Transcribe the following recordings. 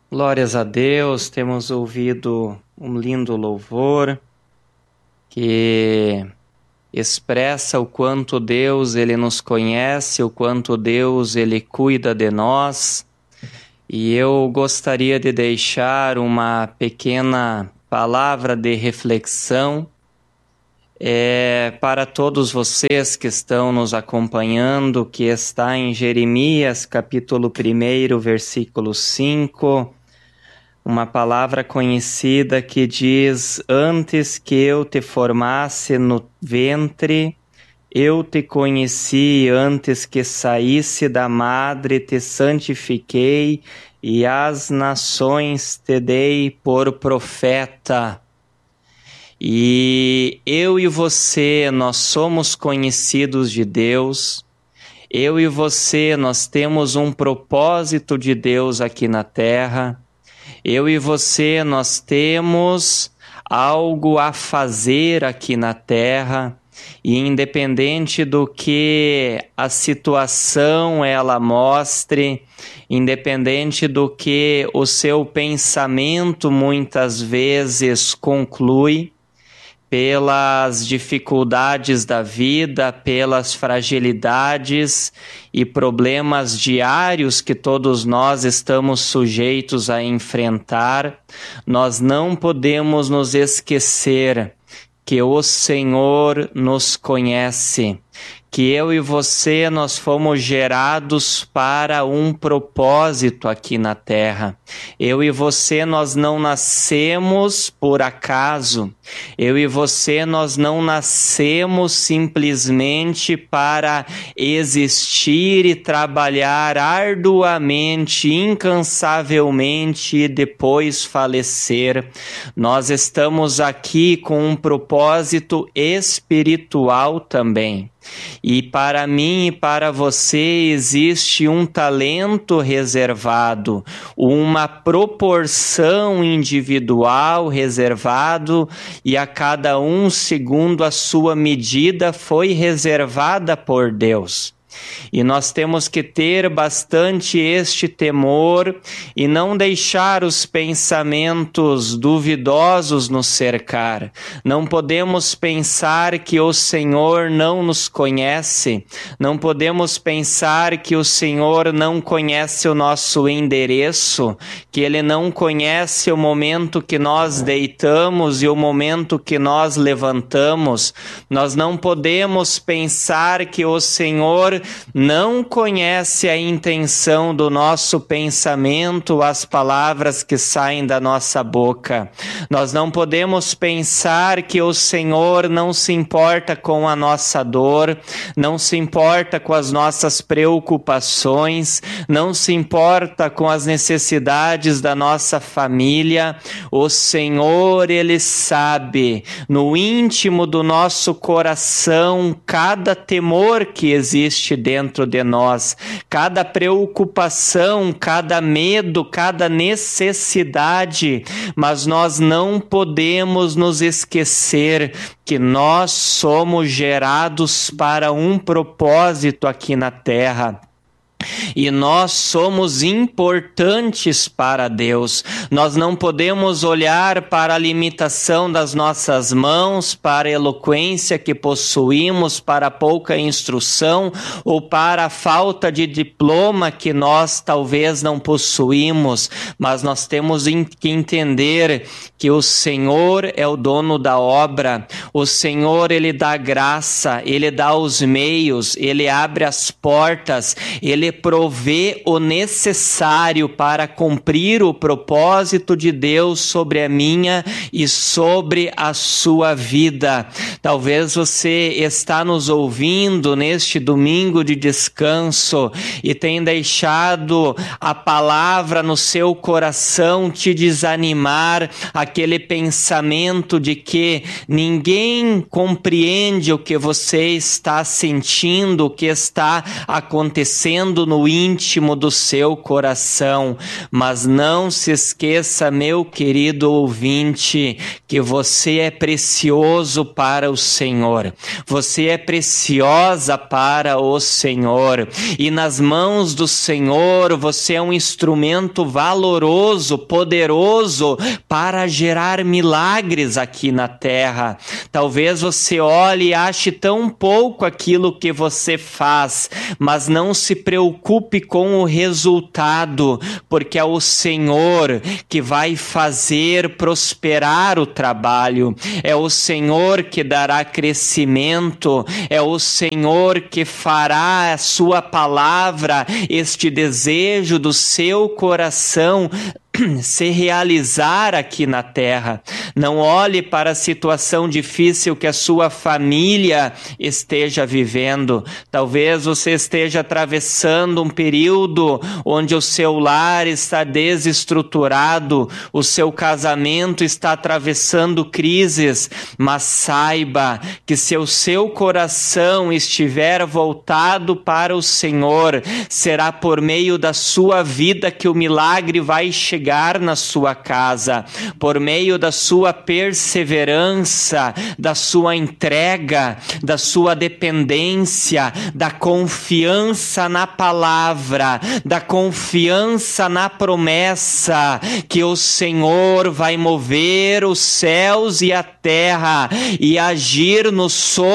Glórias a Deus, temos ouvido um lindo louvor que expressa o quanto Deus ele nos conhece, o quanto Deus ele cuida de nós. E eu gostaria de deixar uma pequena palavra de reflexão para todos vocês que estão nos acompanhando, que está em Jeremias, capítulo 1, versículo 5, uma palavra conhecida que diz: antes que eu te formasse no ventre, eu te conheci, antes que saísse da madre te santifiquei, e às nações te dei por profeta. E eu e você, nós somos conhecidos de Deus. Eu e você, nós temos um propósito de Deus aqui na terra. Eu e você, nós temos algo a fazer aqui na terra. E independente do que a situação ela mostre, independente do que o seu pensamento muitas vezes conclui, pelas dificuldades da vida, pelas fragilidades e problemas diários que todos nós estamos sujeitos a enfrentar, nós não podemos nos esquecer que o Senhor nos conhece, que eu e você, nós fomos gerados para um propósito aqui na terra. Eu e você, nós não nascemos por acaso. Eu e você, nós não nascemos simplesmente para existir e trabalhar arduamente, incansavelmente e depois falecer. Nós estamos aqui com um propósito espiritual também. E para mim e para você existe um talento reservado, uma proporção individual reservado, e a cada um segundo a sua medida foi reservada por Deus. E nós temos que ter bastante este temor e não deixar os pensamentos duvidosos nos cercar. Não podemos pensar que o Senhor não nos conhece. Não podemos pensar que o Senhor não conhece o nosso endereço, que Ele não conhece o momento que nós deitamos e o momento que nós levantamos. Nós não podemos pensar que o Senhor não conhece a intenção do nosso pensamento, as palavras que saem da nossa boca. Nós não podemos pensar que o Senhor não se importa com a nossa dor, não se importa com as nossas preocupações, não se importa com as necessidades da nossa família. O Senhor, Ele sabe no íntimo do nosso coração cada temor que existe dentro de nós, cada preocupação, cada medo, cada necessidade, mas nós não podemos nos esquecer que nós somos gerados para um propósito aqui na terra. E nós somos importantes para Deus. Nós não podemos olhar para a limitação das nossas mãos, para a eloquência que possuímos, para a pouca instrução ou para a falta de diploma que nós talvez não possuímos, mas nós temos que entender que o Senhor é o dono da obra. O Senhor, Ele dá graça, Ele dá os meios, Ele abre as portas, Ele provê o necessário para cumprir o propósito de Deus sobre a minha e sobre a sua vida. Talvez você está nos ouvindo neste domingo de descanso e tenha deixado a palavra no seu coração te desanimar, aquele pensamento de que ninguém compreende o que você está sentindo, o que está acontecendo falando no íntimo do seu coração. Mas não se esqueça, meu querido ouvinte, que você é precioso para o Senhor. Você é preciosa para o Senhor. E nas mãos do Senhor, você é um instrumento valoroso, poderoso para gerar milagres aqui na terra. Talvez você olhe e ache tão pouco aquilo que você faz, mas não se preocupe com o resultado, porque é o Senhor que vai fazer prosperar o trabalho, é o Senhor que dará crescimento, é o Senhor que fará a sua palavra, este desejo do seu coração se realizar aqui na terra. Não olhe para a situação difícil que a sua família esteja vivendo. Talvez você esteja atravessando um período onde o seu lar está desestruturado, o seu casamento está atravessando crises, mas saiba que se o seu coração estiver voltado para o Senhor, será por meio da sua vida que o milagre vai chegar na sua casa, por meio da sua perseverança, da sua entrega, da sua dependência, da confiança na palavra, da confiança na promessa, que o Senhor vai mover os céus e a terra e agir no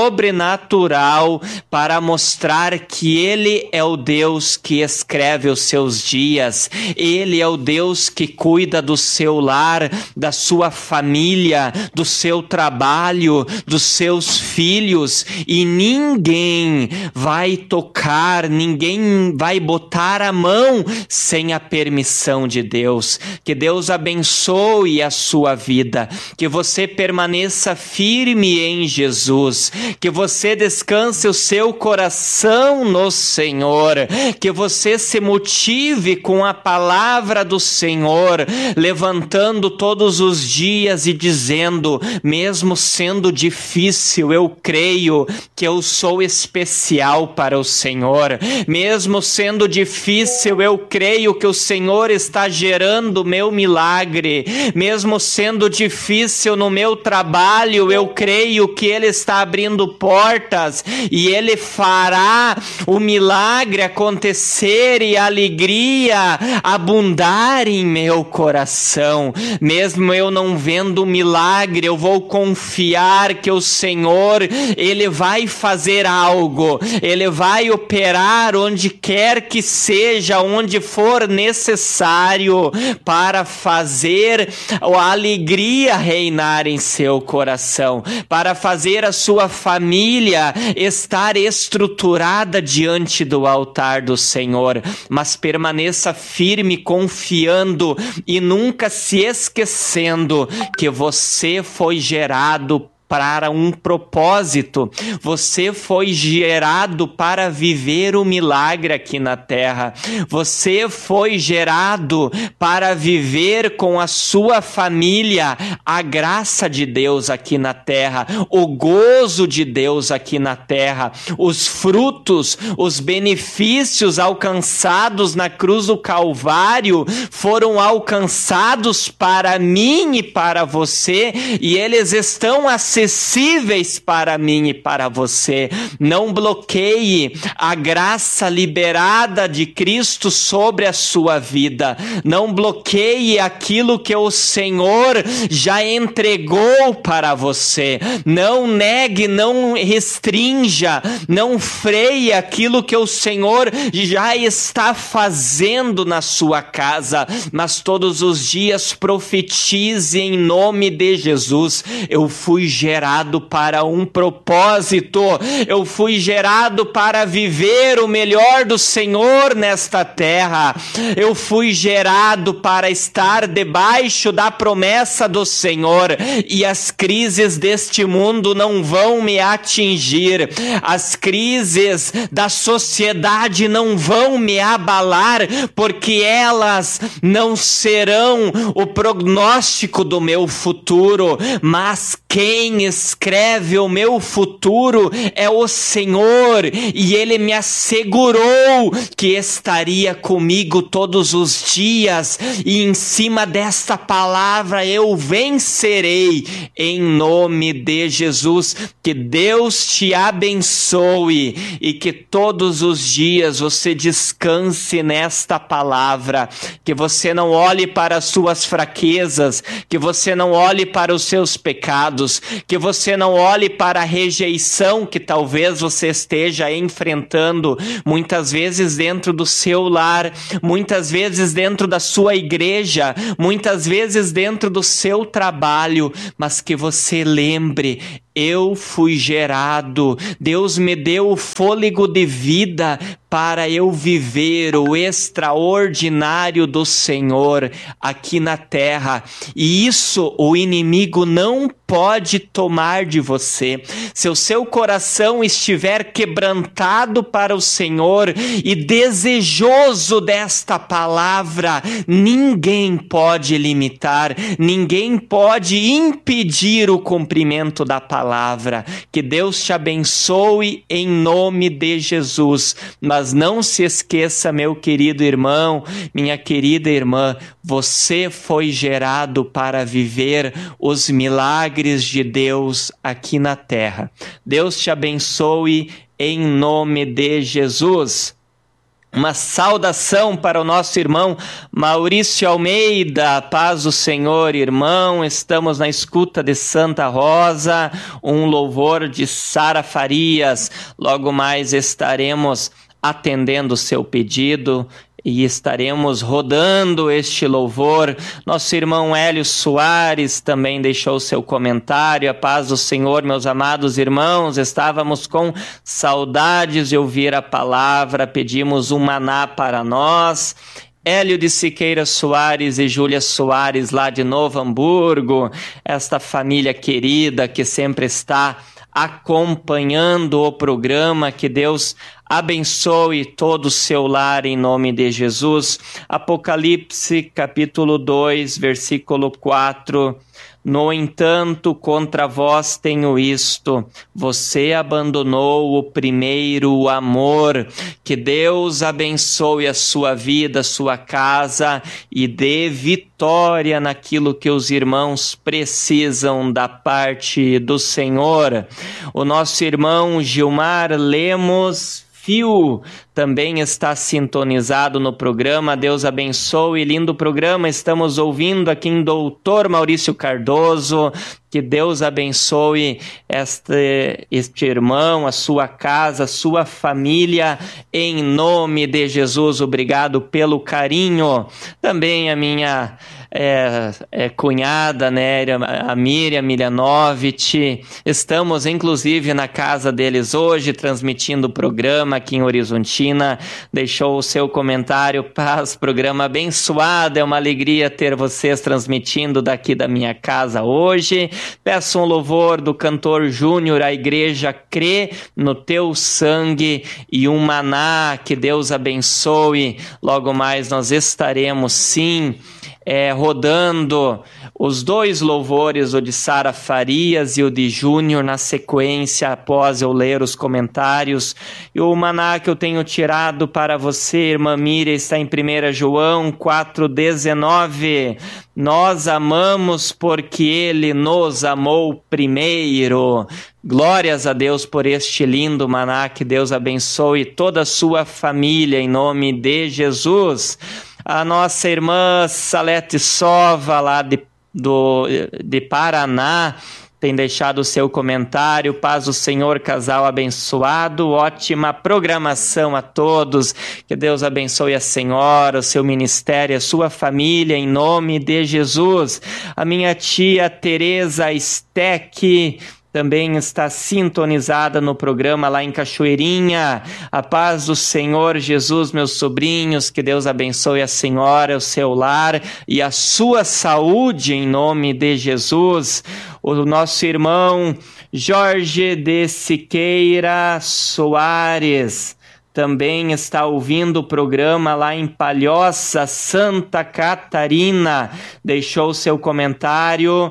sobrenatural para mostrar que Ele é o Deus que escreve os seus dias, Ele é o Deus que cuida do seu lar, da sua família, do seu trabalho, dos seus filhos, e ninguém vai tocar, ninguém vai botar a mão sem a permissão de Deus. Que Deus abençoe a sua vida, que você permaneça firme em Jesus, que você descanse o seu coração no Senhor, que você se motive com a palavra do Senhor, levantando todos os dias e dizendo: mesmo sendo difícil, eu creio que eu sou especial para o Senhor. Mesmo sendo difícil, eu creio que o Senhor está gerando meu milagre. Mesmo sendo difícil no meu trabalho, eu creio que Ele está abrindo portas e Ele fará o milagre acontecer e a alegria abundar em meu coração. Mesmo eu não vendo o milagre, eu vou confiar que o Senhor, Ele vai fazer algo, Ele vai operar onde quer que seja, onde for necessário, para fazer a alegria reinar em seu coração, para fazer a sua família estar estruturada diante do altar do Senhor. Mas permaneça firme, confiando e nunca se esquecendo que você foi gerado para um propósito. Você foi gerado para viver o milagre aqui na terra. Você foi gerado para viver com a sua família a graça de Deus aqui na terra, o gozo de Deus aqui na terra, os frutos, os benefícios alcançados na cruz do Calvário foram alcançados para mim e para você, e eles estão acessíveis para mim e para você. Não bloqueie a graça liberada de Cristo sobre a sua vida. Não bloqueie aquilo que o Senhor já entregou para você. Não negue, não restrinja, não freie aquilo que o Senhor já está fazendo na sua casa, mas todos os dias profetize em nome de Jesus. Eu fui gerado para um propósito, eu fui gerado para viver o melhor do Senhor nesta terra, eu fui gerado para estar debaixo da promessa do Senhor, e as crises deste mundo não vão me atingir, as crises da sociedade não vão me abalar, porque elas não serão o prognóstico do meu futuro, mas quem escreve o meu futuro é o Senhor, e Ele me assegurou que estaria comigo todos os dias, e em cima desta palavra eu vencerei, em nome de Jesus. Que Deus te abençoe e que todos os dias você descanse nesta palavra, que você não olhe para as suas fraquezas, que você não olhe para os seus pecados, que você não olhe para a rejeição que talvez você esteja enfrentando, muitas vezes dentro do seu lar, muitas vezes dentro da sua igreja, muitas vezes dentro do seu trabalho, mas que você lembre: eu fui gerado, Deus me deu o fôlego de vida para eu viver o extraordinário do Senhor aqui na terra, e isso o inimigo não pode tomar de você. Se o seu coração estiver quebrantado para o Senhor e desejoso desta palavra, ninguém pode limitar, ninguém pode impedir o cumprimento da palavra. Que Deus te abençoe em nome de Jesus. Mas não se esqueça, meu querido irmão, minha querida irmã, você foi gerado para viver os milagres de Deus aqui na terra. Deus te abençoe em nome de Jesus. Uma saudação para o nosso irmão Maurício Almeida. Paz do Senhor, irmão. Estamos na escuta de Santa Rosa, um louvor de Sara Farias. Logo mais estaremos atendendo o seu pedido e estaremos rodando este louvor. Nosso irmão Hélio Soares também deixou seu comentário. A paz do Senhor, meus amados irmãos. Estávamos com saudades de ouvir a palavra, pedimos um maná para nós. Hélio de Siqueira Soares e Júlia Soares, lá de Novo Hamburgo, esta família querida que sempre está acompanhando o programa. Que Deus abençoe todo o seu lar em nome de Jesus. Apocalipse capítulo 2, versículo 4. No entanto, contra vós tenho isto: você abandonou o primeiro amor. Que Deus abençoe a sua vida, a sua casa e dê vitória naquilo que os irmãos precisam da parte do Senhor. O nosso irmão Gilmar Lemos Fio também está sintonizado no programa. Deus abençoe, lindo programa. Estamos ouvindo aqui em Doutor Maurício Cardoso. Que Deus abençoe este irmão, a sua casa, a sua família, em nome de Jesus. Obrigado pelo carinho. Também a minha cunhada, né, a Miriam Milanovic. Estamos, inclusive, na casa deles hoje, transmitindo o programa aqui em Horizontina. Deixou o seu comentário. Paz, programa abençoado. É uma alegria ter vocês transmitindo daqui da minha casa hoje. Peço um louvor do cantor Júnior. A igreja crê no teu sangue e um maná. Que Deus abençoe. Logo mais nós estaremos, sim, rodando os dois louvores, o de Sara Farias e o de Júnior, na sequência, após eu ler os comentários. E o maná que eu tenho tirado para você, irmã Miriam, está em 1 João 4,19. Nós amamos porque Ele nos amou primeiro. Glórias a Deus por este lindo maná. Que Deus abençoe toda a sua família, em nome de Jesus. A nossa irmã Salete Sova, lá de Paraná, tem deixado o seu comentário. Paz do Senhor, casal abençoado. Ótima programação a todos. Que Deus abençoe a senhora, o seu ministério, a sua família, em nome de Jesus. A minha tia Tereza Steck também está sintonizada no programa lá em Cachoeirinha. A paz do Senhor Jesus, meus sobrinhos. Que Deus abençoe a senhora, o seu lar e a sua saúde, em nome de Jesus. O nosso irmão Jorge de Siqueira Soares também está ouvindo o programa lá em Palhoça, Santa Catarina. Deixou seu comentário.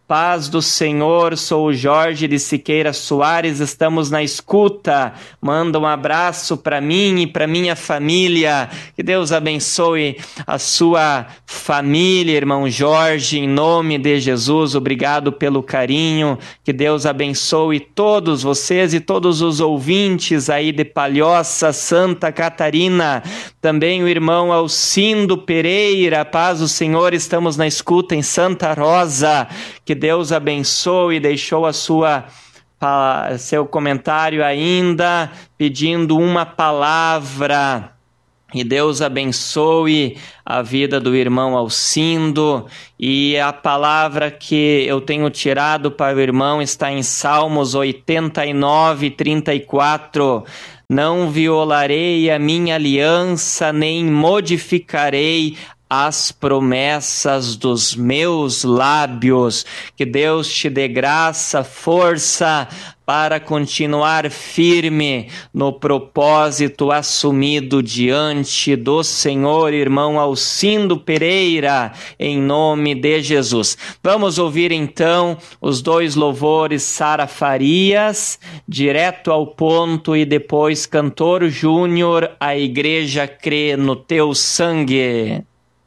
Paz do Senhor, sou o Jorge de Siqueira Soares, estamos na escuta. Manda um abraço para mim e para minha família. Que Deus abençoe a sua família, irmão Jorge, em nome de Jesus. Obrigado pelo carinho. Que Deus abençoe todos vocês e todos os ouvintes aí de Palhoça, Santa Catarina. Também o irmão Alcindo Pereira, paz do Senhor, estamos na escuta em Santa Rosa. Que Deus abençoe, deixou seu comentário ainda, pedindo uma palavra. E Deus abençoe a vida do irmão Alcindo. E a palavra que eu tenho tirado para o irmão está em Salmos 89, 34. Não violarei a minha aliança, nem modificarei as promessas dos meus lábios. Que Deus te dê graça, força para continuar firme no propósito assumido diante do Senhor, irmão Alcindo Pereira, em nome de Jesus. Vamos ouvir então os 2 louvores, Sara Farias, direto ao ponto, e depois Cantor Júnior, a igreja crê no teu sangue.